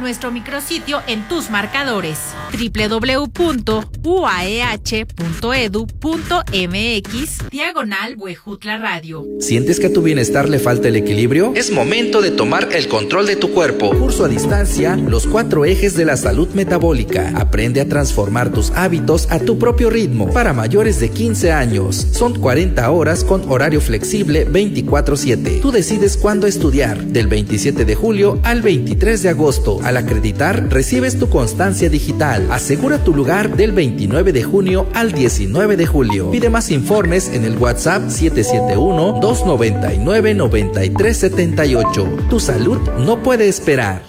nuestro micrositio en tus marcadores www.uaeh.edu.mx/Huejutla Radio. ¿Sientes que a tu bienestar le falta el equilibrio? Es momento de tomar el control de tu cuerpo. Curso a distancia, los 4 ejes de la salud metabólica. Aprende a transformar tus hábitos a tu propio ritmo. Para mayores de 15 años. Son 40 horas con horario flexible 24/7. Tú decides cuándo estudiar. Del 27 de julio al 23 de agosto. Al acreditar, recibes tu constancia digital. Asegura tu lugar del 29 de junio al 19 de julio. Pide más informes en el WhatsApp 771-299-9378. Tu salud no puede esperar.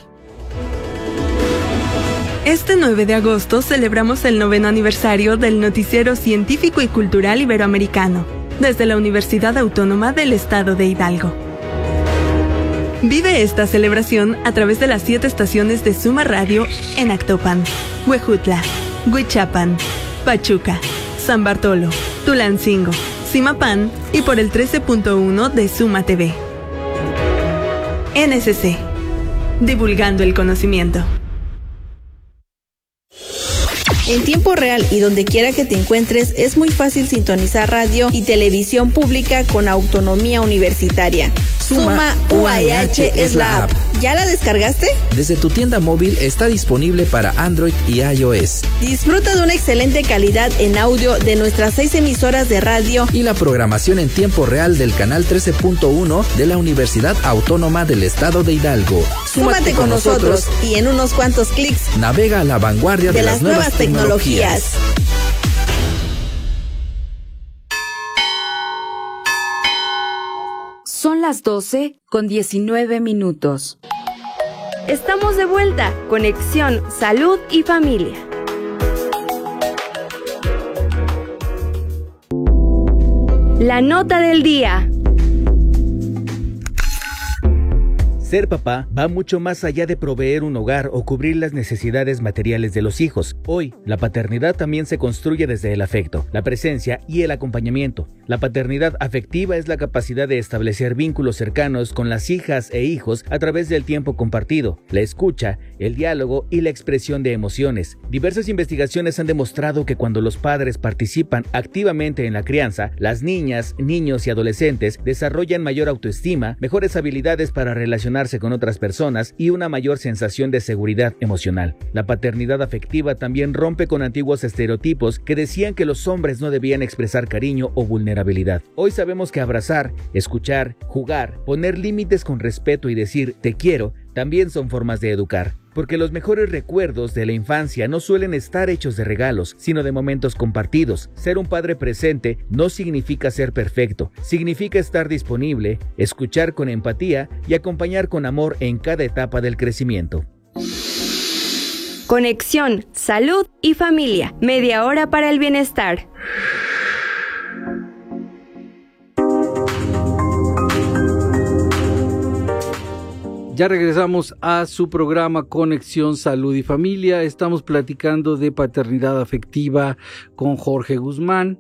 Este 9 de agosto celebramos el 9º aniversario del Noticiero Científico y Cultural Iberoamericano, desde la Universidad Autónoma del Estado de Hidalgo. Vive esta celebración a través de las 7 estaciones de Suma Radio en Actopan, Huejutla, Huichapan, Pachuca, San Bartolo, Tulancingo, Zimapán y por el 13.1 de Suma TV. NSC, divulgando el conocimiento. En tiempo real y donde quiera que te encuentres, es muy fácil sintonizar radio y televisión pública con autonomía universitaria. Suma UAH es la app. ¿Ya la descargaste? Desde tu tienda móvil está disponible para Android y iOS. Disfruta de una excelente calidad en audio de nuestras 6 emisoras de radio y la programación en tiempo real del canal 13.1 de la Universidad Autónoma del Estado de Hidalgo. Súmate con nosotros y en unos cuantos clics navega a la vanguardia de las nuevas tecnologías. Son las 12:19. Estamos de vuelta. Conexión, salud y familia. La nota del día. Ser papá va mucho más allá de proveer un hogar o cubrir las necesidades materiales de los hijos. Hoy, la paternidad también se construye desde el afecto, la presencia y el acompañamiento. La paternidad afectiva es la capacidad de establecer vínculos cercanos con las hijas e hijos a través del tiempo compartido, la escucha, el diálogo y la expresión de emociones. Diversas investigaciones han demostrado que cuando los padres participan activamente en la crianza, las niñas, niños y adolescentes desarrollan mayor autoestima, mejores habilidades para relacionarse con otras personas y una mayor sensación de seguridad emocional. La paternidad afectiva también rompe con antiguos estereotipos que decían que los hombres no debían expresar cariño o vulnerabilidad. Hoy sabemos que abrazar, escuchar, jugar, poner límites con respeto y decir te quiero también son formas de educar. Porque los mejores recuerdos de la infancia no suelen estar hechos de regalos, sino de momentos compartidos. Ser un padre presente no significa ser perfecto, significa estar disponible, escuchar con empatía y acompañar con amor en cada etapa del crecimiento. Conexión, salud y familia. Media hora para el bienestar. Ya regresamos a su programa Conexión Salud y Familia. Estamos platicando de paternidad afectiva con Jorge Guzmán.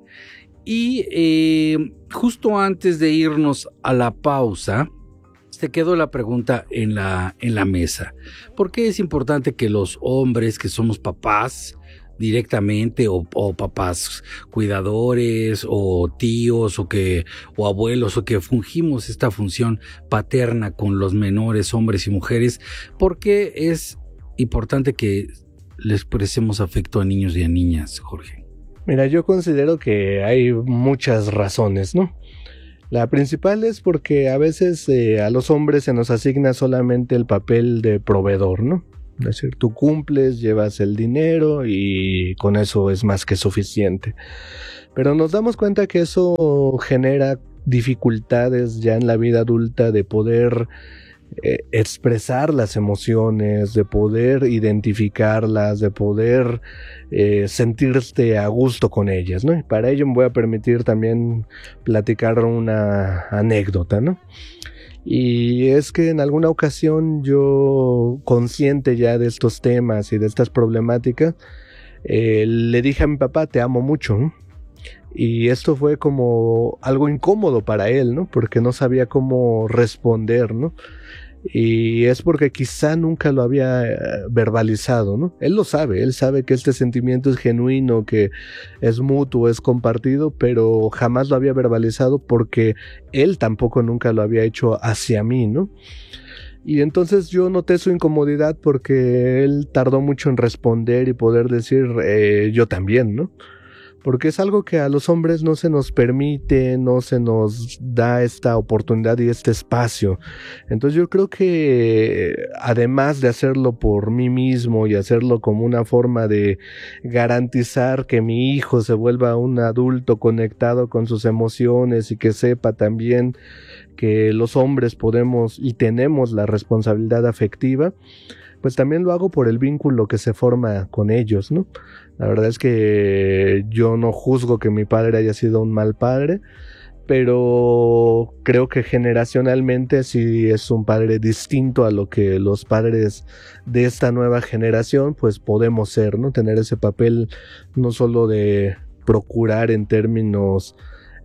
Y justo antes de irnos a la pausa, se quedó la pregunta en la mesa. ¿Por qué es importante que los hombres que somos papás directamente o papás cuidadores o tíos o abuelos o que fungimos esta función paterna con los menores, hombres y mujeres, por qué es importante que les expresemos afecto a niños y a niñas, Jorge? Mira, yo considero que hay muchas razones, ¿no? La principal es porque a veces a los hombres se nos asigna solamente el papel de proveedor, ¿no? Es decir, tú cumples, llevas el dinero y con eso es más que suficiente. Pero nos damos cuenta que eso genera dificultades ya en la vida adulta de poder expresar las emociones, de poder identificarlas, de poder sentirte a gusto con ellas, ¿no? Y para ello me voy a permitir también platicar una anécdota, ¿no? Y es que en alguna ocasión yo, consciente ya de estos temas y de estas problemáticas, le dije a mi papá, te amo mucho, ¿no? Y esto fue como algo incómodo para él, ¿no? Porque no sabía cómo responder, ¿no? Y es porque quizá nunca lo había verbalizado, ¿no? Él lo sabe, él sabe que este sentimiento es genuino, que es mutuo, es compartido, pero jamás lo había verbalizado porque él tampoco nunca lo había hecho hacia mí, ¿no? Y entonces yo noté su incomodidad porque él tardó mucho en responder y poder decir yo también, ¿no? Porque es algo que a los hombres no se nos permite, no se nos da esta oportunidad y este espacio. Entonces yo creo que además de hacerlo por mí mismo y hacerlo como una forma de garantizar que mi hijo se vuelva un adulto conectado con sus emociones y que sepa también que los hombres podemos y tenemos la responsabilidad afectiva, pues también lo hago por el vínculo que se forma con ellos, ¿no? La verdad es que yo no juzgo que mi padre haya sido un mal padre, pero creo que generacionalmente sí es un padre distinto a lo que los padres de esta nueva generación pues podemos ser, ¿no? Tener ese papel no solo de procurar en términos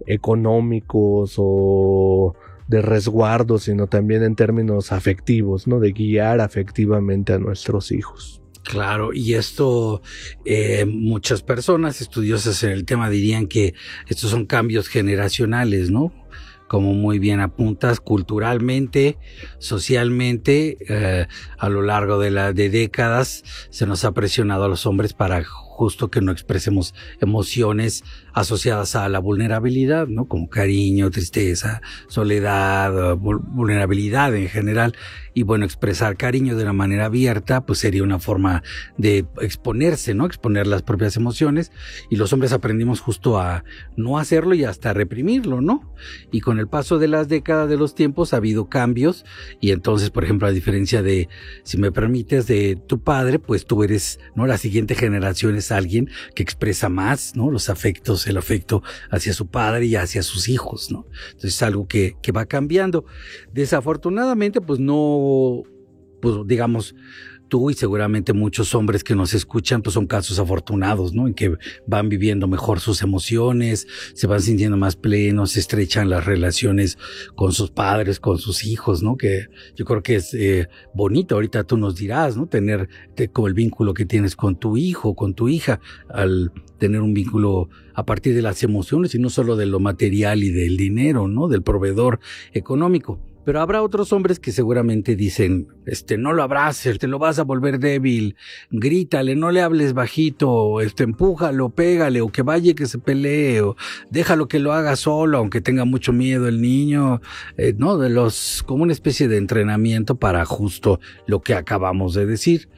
económicos o de resguardo, sino también en términos afectivos, ¿no? De guiar afectivamente a nuestros hijos. Claro, y esto muchas personas estudiosas en el tema dirían que estos son cambios generacionales, ¿no? Como muy bien apuntas, culturalmente, socialmente, a lo largo de décadas se nos ha presionado a los hombres para justo que no expresemos emociones asociadas a la vulnerabilidad, ¿no? Como cariño, tristeza, soledad, vulnerabilidad en general. Y bueno, expresar cariño de una manera abierta, pues sería una forma de exponerse, ¿no? Exponer las propias emociones. Y los hombres aprendimos justo a no hacerlo y hasta reprimirlo, ¿no? Y con el paso de las décadas de los tiempos ha habido cambios. Y entonces, por ejemplo, a diferencia de, si me permites, de tu padre, pues tú eres, ¿no? La siguiente generación es alguien que expresa más, ¿no? Los afectos, el afecto hacia su padre y hacia sus hijos, ¿no? Entonces es algo que va cambiando. Desafortunadamente, pues no, pues digamos, tú y seguramente muchos hombres que nos escuchan, pues son casos afortunados, ¿no? En que van viviendo mejor sus emociones, se van sintiendo más plenos, se estrechan las relaciones con sus padres, con sus hijos, ¿no? Que yo creo que es bonito, ahorita tú nos dirás, ¿no? Tener como el vínculo que tienes con tu hijo, con tu hija, al tener un vínculo a partir de las emociones y no solo de lo material y del dinero, ¿no? Del proveedor económico. Pero habrá otros hombres que seguramente dicen, no lo abraces, te lo vas a volver débil, grítale, no le hables bajito, empújalo, pégale, o que vaya y que se pelee, o déjalo que lo haga solo, aunque tenga mucho miedo el niño, ¿no? Como una especie de entrenamiento para justo lo que acabamos de decir.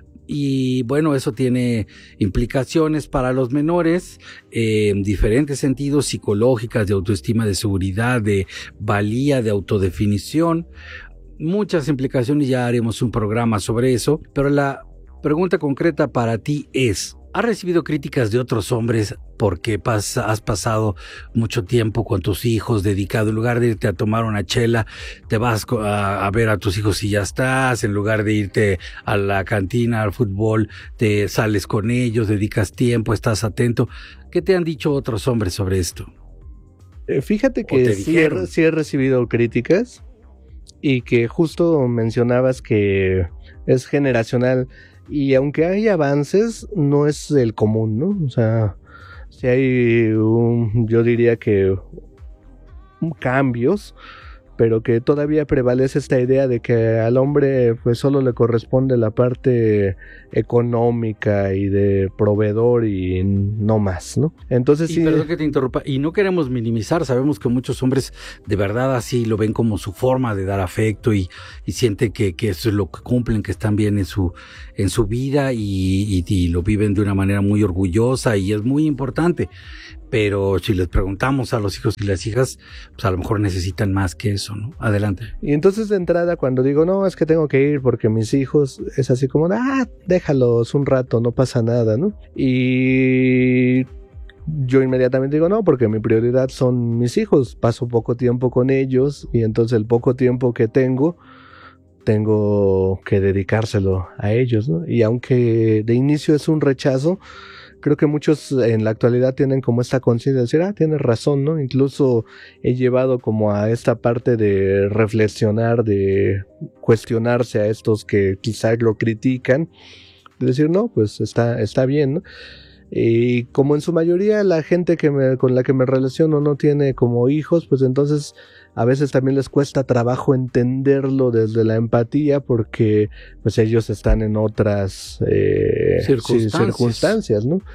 Y bueno, eso tiene implicaciones para los menores en diferentes sentidos, psicológicas, de autoestima, de seguridad, de valía, de autodefinición. Muchas implicaciones, ya haremos un programa sobre eso, pero la pregunta concreta para ti es, ¿has recibido críticas de otros hombres porque has pasado mucho tiempo con tus hijos dedicado? En lugar de irte a tomar una chela, te vas a ver a tus hijos y ya estás. En lugar de irte a la cantina, al fútbol, te sales con ellos, dedicas tiempo, estás atento. ¿Qué te han dicho otros hombres sobre esto? Fíjate que sí he recibido críticas y que justo mencionabas que es generacional. Y aunque hay avances, no es el común, ¿no? O sea, si hay yo diría que cambios, pero que todavía prevalece esta idea de que al hombre pues solo le corresponde la parte económica y de proveedor y no más, ¿no? Entonces sí. Perdón que te interrumpa, y no queremos minimizar, sabemos que muchos hombres de verdad así lo ven como su forma de dar afecto y sienten que eso es lo que cumplen, que están bien en su vida y lo viven de una manera muy orgullosa y es muy importante. Pero si les preguntamos a los hijos y las hijas, pues a lo mejor necesitan más que eso, ¿no? Adelante. Y entonces de entrada cuando digo, no, es que tengo que ir porque mis hijos, es así como, déjalos un rato, no pasa nada, ¿no? Y yo inmediatamente digo, no, porque mi prioridad son mis hijos, paso poco tiempo con ellos y entonces el poco tiempo que tengo que dedicárselo a ellos, ¿no? Y aunque de inicio es un rechazo, creo que muchos en la actualidad tienen como esta conciencia de decir, tienes razón, ¿no? Incluso he llevado como a esta parte de reflexionar, de cuestionarse a estos que quizás lo critican, de decir, no, pues está bien, ¿no? Y como en su mayoría la gente con la que me relaciono no tiene como hijos, pues entonces a veces también les cuesta trabajo entenderlo desde la empatía porque pues ellos están en otras circunstancias, ¿no?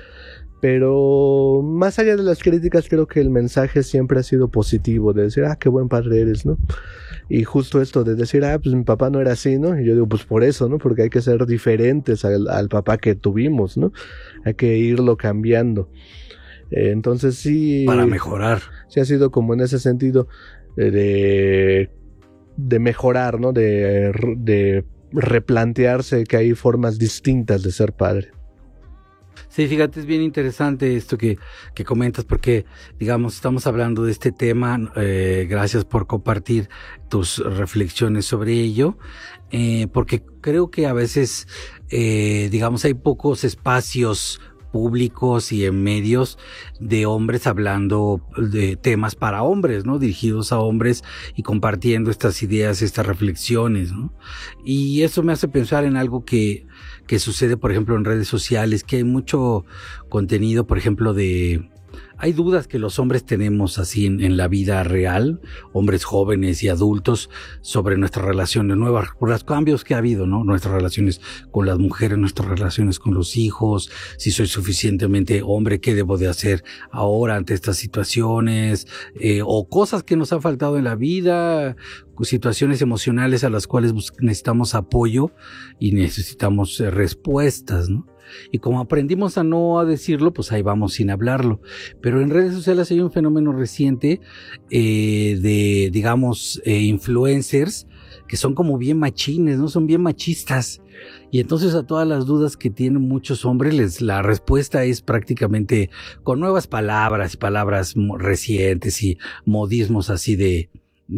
Pero más allá de las críticas, creo que el mensaje siempre ha sido positivo, de decir, qué buen padre eres, ¿no? Y justo esto de decir, pues mi papá no era así, ¿no? Y yo digo, pues por eso, ¿no? Porque hay que ser diferentes al papá que tuvimos, ¿no? Hay que irlo cambiando. Entonces sí... Para mejorar. Sí ha sido como en ese sentido de mejorar, ¿no? De replantearse que hay formas distintas de ser padre. Sí, fíjate, es bien interesante esto que comentas porque, digamos, estamos hablando de este tema. Gracias por compartir tus reflexiones sobre ello, porque creo que a veces, digamos, hay pocos espacios públicos y en medios de hombres hablando de temas para hombres, ¿no? Dirigidos a hombres y compartiendo estas ideas, estas reflexiones, ¿no? Y eso me hace pensar en algo que sucede, por ejemplo, en redes sociales, que hay mucho contenido, por ejemplo, hay dudas que los hombres tenemos así en la vida real, hombres jóvenes y adultos, sobre nuestras relaciones nuevas, por los cambios que ha habido, ¿no? Nuestras relaciones con las mujeres, nuestras relaciones con los hijos, si soy suficientemente hombre, ¿qué debo de hacer ahora ante estas situaciones? O cosas que nos han faltado en la vida, situaciones emocionales a las cuales necesitamos apoyo y necesitamos respuestas, ¿no? Y como aprendimos a no decirlo, pues ahí vamos sin hablarlo. Pero en redes sociales hay un fenómeno reciente de, digamos, influencers que son como bien machines, ¿no? Son bien machistas. Y entonces a todas las dudas que tienen muchos hombres, la respuesta es prácticamente con nuevas palabras recientes y modismos así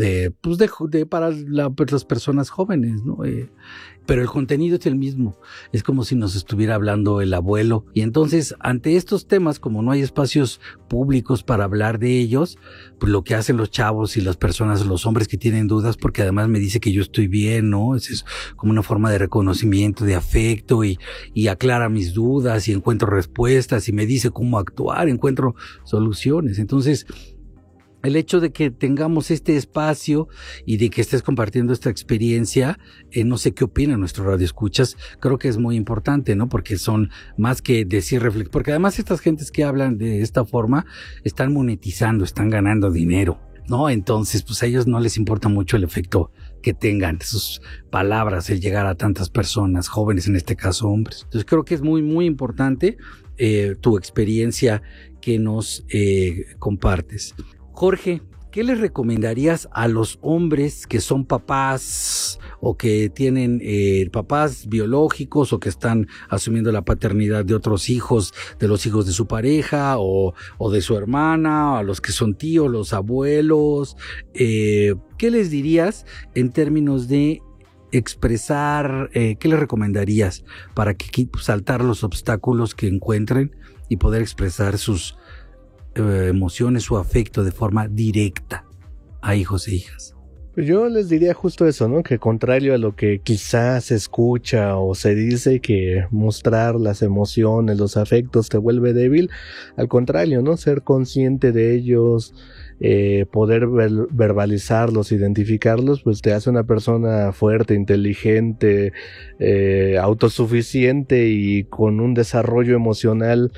para las personas jóvenes, ¿no? Pero el contenido es el mismo, es como si nos estuviera hablando el abuelo. Y entonces, ante estos temas, como no hay espacios públicos para hablar de ellos, pues lo que hacen los chavos y las personas, los hombres que tienen dudas, porque además me dice que yo estoy bien, ¿no? Es como una forma de reconocimiento, de afecto, y aclara mis dudas, y encuentro respuestas, y me dice cómo actuar, encuentro soluciones. Entonces, el hecho de que tengamos este espacio y de que estés compartiendo esta experiencia, no sé qué opinan nuestros radioescuchas, creo que es muy importante, ¿no? Porque son más que decir porque además estas gentes que hablan de esta forma están monetizando, están ganando dinero, ¿no? Entonces, pues a ellos no les importa mucho el efecto que tengan sus palabras, el llegar a tantas personas, jóvenes en este caso, hombres. Entonces creo que es muy, muy importante tu experiencia que nos compartes. Jorge, ¿qué les recomendarías a los hombres que son papás o que tienen papás biológicos o que están asumiendo la paternidad de otros hijos, de los hijos de su pareja o de su hermana, a los que son tíos, los abuelos? ¿Qué les dirías en términos de expresar, qué les recomendarías para saltar los obstáculos que encuentren y poder expresar sus emociones, su afecto de forma directa a hijos e hijas? Pues yo les diría justo eso, ¿no? Que contrario a lo que quizás se escucha o se dice, que mostrar las emociones, los afectos te vuelve débil, al contrario, ¿no? Ser consciente de ellos, poder verbalizarlos, identificarlos, pues te hace una persona fuerte, inteligente, autosuficiente y con un desarrollo emocional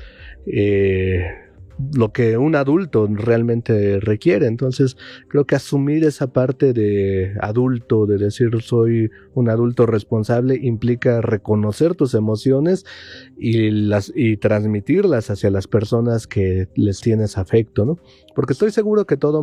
lo que un adulto realmente requiere. Entonces creo que asumir esa parte de adulto, de decir soy un adulto responsable, implica reconocer tus emociones y transmitirlas hacia las personas que les tienes afecto, ¿no? Porque estoy seguro que todo